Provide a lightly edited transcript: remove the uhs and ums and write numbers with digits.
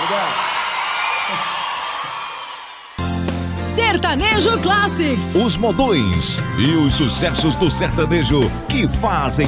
Sertanejo Classic. Os modões e os sucessos do sertanejo que fazem